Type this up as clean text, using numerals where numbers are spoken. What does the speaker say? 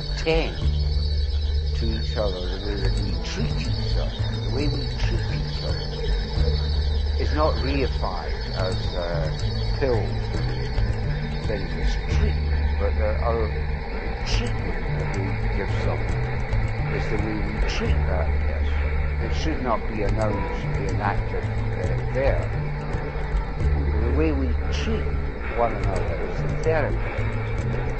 attend to each other, the way that we treat each other, the way we treat each other is not reified as pills and things as treatment, but our treatment that we give someone is the way we treat that person. It should not be announced, be enacted there. The way we treat one another is the therapy.